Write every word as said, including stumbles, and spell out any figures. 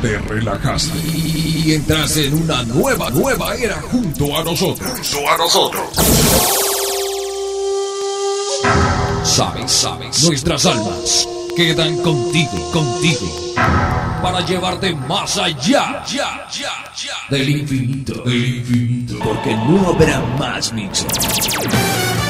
te relajaste y entraste en una nueva, nueva era junto a nosotros. Junto a nosotros. Sabes, sabes, nuestras almas quedan contigo, contigo, para llevarte más allá, ya, ya, ya, del infinito, del infinito, porque no habrá más mixos.